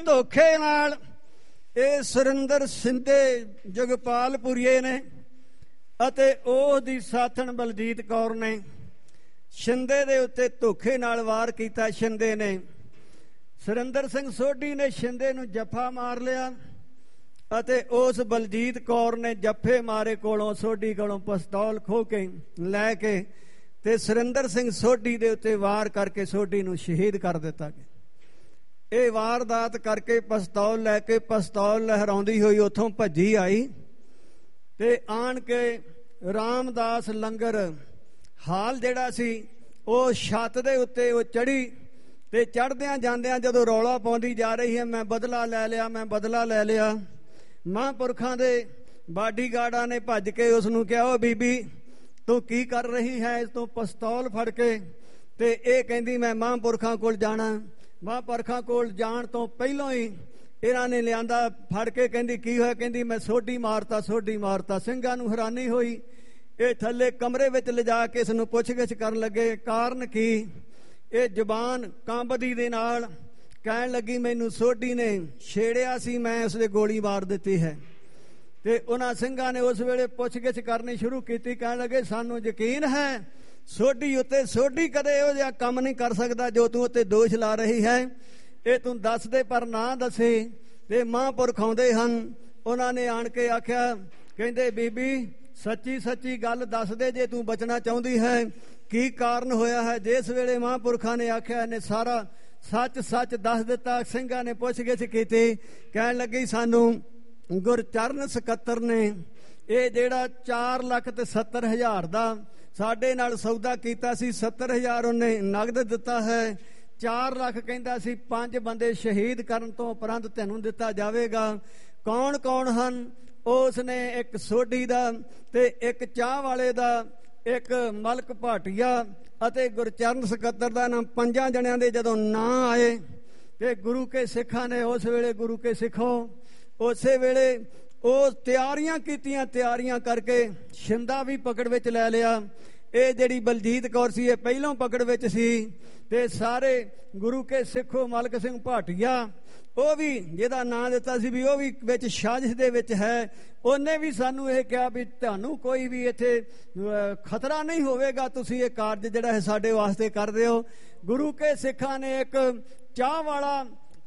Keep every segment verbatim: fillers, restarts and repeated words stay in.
ਧੋਖੇ ਨਾਲ ਇਹ ਸੁਰਿੰਦਰ ਸਿੰਧੇ ਜਗਪਾਲਪੁਰੀਏ ਨੇ ਅਤੇ ਉਸ ਦੀ ਸਾਥਣ ਬਲਜੀਤ ਕੌਰ ਨੇ ਸ਼ਿੰਦੇ ਦੇ ਉੱਤੇ ਧੋਖੇ ਨਾਲ ਵਾਰ ਕੀਤਾ। ਸ਼ਿੰਦੇ ਨੇ ਸੁਰਿੰਦਰ ਸਿੰਘ ਸੋਢੀ ਨੇ ਸ਼ਿੰਦੇ ਨੂੰ ਜੱਫਾ ਮਾਰ ਲਿਆ ਅਤੇ ਉਸ ਬਲਜੀਤ ਕੌਰ ਨੇ ਜੱਫੇ ਮਾਰੇ ਕੋਲੋਂ ਸੋਢੀ ਕੋਲੋਂ ਪਿਸਤੌਲ ਖੋਹ ਕੇ ਲੈ ਕੇ ਤੇ ਸੁਰਿੰਦਰ ਸਿੰਘ ਸੋਢੀ ਦੇ ਉੱਤੇ ਵਾਰ ਕਰਕੇ ਸੋਢੀ ਨੂੰ ਸ਼ਹੀਦ ਕਰ ਦਿੱਤਾ ਗਿਆ। ਇਹ ਵਾਰਦਾਤ ਕਰਕੇ ਪਿਸਤੌਲ ਲੈ ਕੇ ਪਿਸਤੌਲ ਲਹਿਰਾਉਂਦੀ ਹੋਈ ਉੱਥੋਂ ਭੱਜੀ ਆਈ ਤੇ ਆਣ ਕੇ ਰਾਮਦਾਸ ਲੰਗਰ ਹਾਲ ਜਿਹੜਾ ਸੀ ਉਹ ਛੱਤ ਦੇ ਉੱਤੇ ਉਹ ਚੜ੍ਹੀ ਤੇ ਚੜ੍ਹਦਿਆਂ ਜਾਂਦਿਆਂ ਜਦੋਂ ਰੌਲਾ ਪਾਉਂਦੀ ਜਾ ਰਹੀ ਹੈ, ਮੈਂ ਬਦਲਾ ਲੈ ਲਿਆ, ਮੈਂ ਬਦਲਾ ਲੈ ਲਿਆ, ਮਹਾਂਪੁਰਖਾਂ ਦੇ ਬਾਡੀਗਾਰਡਾਂ ਨੇ ਭੱਜ ਕੇ ਉਸ ਨੂੰ ਕਿਹਾ, ਉਹ ਬੀਬੀ ਤੂੰ ਕੀ ਕਰ ਰਹੀ ਹੈ? ਇਸ ਤੋਂ ਪਿਸਤੌਲ ਫੜ ਕੇ ਤੇ ਇਹ ਕਹਿੰਦੀ ਮੈਂ ਮਹਾਂਪੁਰਖਾਂ ਕੋਲ ਜਾਣਾ। ਮਹਾਂਪੁਰਖਾਂ ਕੋਲ ਜਾਣ ਤੋਂ ਪਹਿਲਾਂ ਹੀ ਇਹਨਾਂ ਨੇ ਲਿਆਂਦਾ ਫੜ ਕੇ। ਕਹਿੰਦੀ ਕੀ ਹੋਇਆ? ਕਹਿੰਦੀ ਮੈਂ ਸੋਢੀ ਮਾਰਤਾ, ਸੋਢੀ ਮਾਰਤਾ। ਸਿੰਘਾਂ ਨੂੰ ਹੈਰਾਨੀ ਹੋਈ। ਇਹ ਥੱਲੇ ਕਮਰੇ ਵਿੱਚ ਲਿਜਾ ਕੇ ਇਸ ਨੂੰ ਪੁੱਛਗਿੱਛ ਕਰਨ ਲੱਗੇ, ਕਾਰਨ ਕੀ? ਇਹ ਜ਼ੁਬਾਨ ਕੰਬਦੀ ਦੇ ਨਾਲ ਕਹਿਣ ਲੱਗੀ ਮੈਨੂੰ ਸੋਢੀ ਨੇ ਛੇੜਿਆ ਸੀ, ਮੈਂ ਉਸਦੇ ਗੋਲੀ ਮਾਰ ਦਿੱਤੀ ਹੈ। ਤੇ ਉਹਨਾਂ ਸਿੰਘਾਂ ਨੇ ਉਸ ਵੇਲੇ ਪੁੱਛਗਿੱਛ ਕਰਨੀ ਸ਼ੁਰੂ ਕੀਤੀ। ਕਹਿਣ ਲੱਗੇ ਸਾਨੂੰ ਯਕੀਨ ਹੈ ਸੋਢੀ ਉੱਤੇ, ਸੋਢੀ ਕਦੇ ਇਹੋ ਜਿਹਾ ਕੰਮ ਨਹੀਂ ਕਰ ਸਕਦਾ ਜੋ ਤੂੰ ਉੱਤੇ ਦੋਸ਼ ਲਾ ਰਹੀ ਹੈ, ਇਹ ਤੂੰ ਦੱਸ ਦੇ ਪਰ ਨਾ ਦੱਸੇ। ਤੇ ਮਹਾਂਪੁਰਖ ਆਉਂਦੇ ਹਨ, ਉਹਨਾਂ ਨੇ ਆਣ ਕੇ ਆਖਿਆ, ਕਹਿੰਦੇ ਬੀਬੀ ਸੱਚੀ ਸੱਚੀ ਗੱਲ ਦੱਸ ਦੇ ਜੇ ਤੂੰ ਬਚਣਾ ਚਾਹੁੰਦੀ ਹੈ, ਕੀ ਕਾਰਨ ਹੋਇਆ ਹੈ? ਜਿਸ ਵੇਲੇ ਮਹਾਂਪੁਰਖਾਂ ਨੇ ਆਖਿਆ ਇਹਨੇ ਸਾਰਾ ਸੱਚ ਸੱਚ ਦੱਸ ਦਿੱਤਾ। ਸਿੰਘਾਂ ਨੇ ਪੁੱਛਗਿੱਛ ਕੀਤੀ। ਕਹਿਣ ਲੱਗੀ ਸਾਨੂੰ ਗੁਰਚਰਨ ਸਕੱਤਰ ਨੇ ਇਹ ਜਿਹੜਾ ਚਾਰ ਲੱਖ ਤੇ ਸੱਤਰ ਹਜ਼ਾਰ ਦਾ ਸਾਡੇ ਨਾਲ ਸੌਦਾ ਕੀਤਾ ਸੀ, ਸੱਤਰ ਹਜ਼ਾਰ ਉਹਨੇ ਨਗਦ ਦਿੱਤਾ ਹੈ, ਚਾਰ ਲੱਖ ਕਹਿੰਦਾ ਸੀ ਪੰਜ ਬੰਦੇ ਸ਼ਹੀਦ ਕਰਨ ਤੋਂ ਉਪਰੰਤ ਤੈਨੂੰ ਦਿੱਤਾ ਜਾਵੇਗਾ। ਕੌਣ ਕੌਣ ਹਨ? ਉਸ ਨੇ ਇੱਕ ਸੋਢੀ ਦਾ ਤੇ ਇੱਕ ਚਾਹ ਵਾਲੇ ਦਾ, ਇੱਕ ਮਲਕ ਭਾਟੀਆ ਅਤੇ ਗੁਰਚਰਨ ਸਕੱਤਰ ਦਾ ਨਾਮ। ਪੰਜਾਂ ਜਣਿਆਂ ਦੇ ਜਦੋਂ ਨਾਂ ਆਏ ਤੇ ਗੁਰੂ ਕੇ ਸਿੱਖਾਂ ਨੇ ਉਸ ਵੇਲੇ ਗੁਰੂ ਕੇ ਸਿੱਖੋ ਉਸੇ ਵੇਲੇ ਉਹ ਤਿਆਰੀਆਂ ਕੀਤੀਆਂ, ਤਿਆਰੀਆਂ ਕਰਕੇ ਸ਼ਿੰਦਾ ਵੀ ਪਕੜ ਵਿੱਚ ਲੈ ਲਿਆ। ਇਹ ਜਿਹੜੀ ਬਲਜੀਤ ਕੌਰ ਸੀ ਇਹ ਪਹਿਲੋਂ ਪਕੜ ਵਿੱਚ ਸੀ ਤੇ ਸਾਰੇ ਗੁਰੂ ਕੇ ਸਿੱਖੋ ਮਲਕ ਸਿੰਘ ਭਾਟੀਆ ਉਹ ਵੀ ਜਿਹਦਾ ਨਾਂ ਦਿੱਤਾ ਸੀ ਵੀ ਉਹ ਵੀ ਵਿੱਚ ਸਾਜ਼ਿਸ਼ ਦੇ ਵਿੱਚ ਹੈ। ਉਹਨੇ ਵੀ ਸਾਨੂੰ ਇਹ ਕਿਹਾ ਵੀ ਤੁਹਾਨੂੰ ਕੋਈ ਵੀ ਇੱਥੇ ਖਤਰਾ ਨਹੀਂ ਹੋਵੇਗਾ, ਤੁਸੀਂ ਇਹ ਕਾਰਜ ਜਿਹੜਾ ਹੈ ਸਾਡੇ ਵਾਸਤੇ ਕਰਦੇ ਹੋ। ਗੁਰੂ ਕੇ ਸਿੱਖਾਂ ਨੇ ਇੱਕ ਚਾਹ ਵਾਲਾ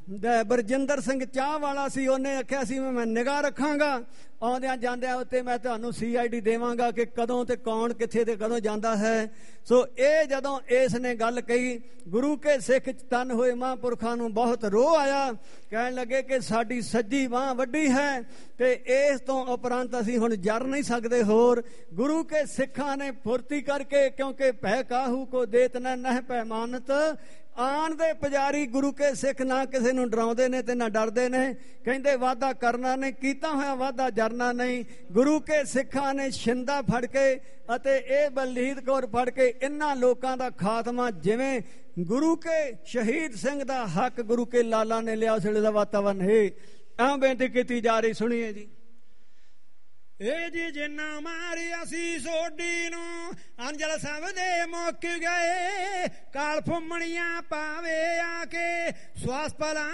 ਬਰਜਿੰਦਰ ਸਿੰਘ ਚਾਹ ਵਾਲਾ ਸੀ, ਉਹਨੇ ਆਖਿਆ ਸੀ ਮੈਂ ਨਿਗਾਹ ਰੱਖਾਂਗਾ ਆਉਂਦਿਆਂ ਜਾਂਦਿਆਂ ਉੱਤੇ, ਮੈਂ ਤੁਹਾਨੂੰ ਸੀ ਆਈ ਡੀ ਦੇਵਾਂਗਾ ਕਿ ਕਦੋਂ ਤੇ ਕੌਣ ਕਿੱਥੇ ਤੇ ਕਦੋਂ ਜਾਂਦਾ ਹੈ। ਸੋ ਇਹ ਜਦੋਂ ਇਸ ਨੇ ਗੱਲ ਕਹੀ ਗੁਰੂ ਕੇ ਸਿੱਖ ਤਨ ਹੋਏ ਮਹਾਂਪੁਰਖਾਂ ਨੂੰ ਬਹੁਤ ਰੋਹ ਆਇਆ। ਕਹਿਣ ਲੱਗੇ ਕਿ ਸਾਡੀ ਸੱਜੀ ਬਾਂਹ ਵੱਡੀ ਹੈ ਤੇ ਇਸ ਤੋਂ ਉਪਰੰਤ ਅਸੀਂ ਹੁਣ ਜਰ ਨਹੀਂ ਸਕਦੇ ਹੋਰ। ਗੁਰੂ ਕੇ ਸਿੱਖਾਂ ਨੇ ਫੁਰਤੀ ਕਰਕੇ, ਕਿਉਂਕਿ ਭੈ ਕਾਹੂ ਕੋ ਦੇਤ ਨਾ ਨਹਿ ਪੈਮਾਨਤ, ਆਣ ਦੇ ਪੁਜਾਰੀ ਗੁਰੂ ਕੇ ਸਿੱਖ ਨਾ ਕਿਸੇ ਨੂੰ ਡਰਾਉਂਦੇ ਨੇ ਤੇ ਨਾ ਡਰਦੇ ਨੇ। ਕਹਿੰਦੇ ਵਾਅਦਾ ਕਰਨਾ ਨਹੀਂ, ਕੀਤਾ ਹੋਇਆ ਵਾਅਦਾ ਜਰਨਾ ਨਹੀਂ। ਗੁਰੂ ਕੇ ਸਿੱਖਾਂ ਨੇ ਸ਼ਿੰਦਾ ਫੜ ਕੇ ਅਤੇ ਇਹ ਬਲਜੀਤ ਕੌਰ ਫੜ ਕੇ ਇਹਨਾਂ ਲੋਕਾਂ ਦਾ ਖਾਤਮਾ, ਜਿਵੇਂ ਗੁਰੂ ਕੇ ਸ਼ਹੀਦ ਸਿੰਘ ਦਾ ਹੱਕ ਗੁਰੂ ਕੇ ਲਾਲਾ ਨੇ ਲਿਆ ਉਸ ਵੇਲੇ ਦਾ ਵਾਤਾਵਰਨ ਹੈ। ਐਂ ਬੇਨਤੀ ਕੀਤੀ ਜਾ ਰਹੀ, ਸੁਣੀਏ ਜੀ। ਇਹ ਜੀ ਜਿੰਨਾ ਮਾਰਿਆ ਸੀ ਸੋਢੀ ਨੂੰ ਅੰਜਲ ਸਭ ਦੇ ਮੁੱਕ ਗਏ, ਕਾਲ ਫੁੰਮਣੀਆਂ ਪਾਵੇ ਆ ਕੇ ਸਵਾਸ ਪਲਾ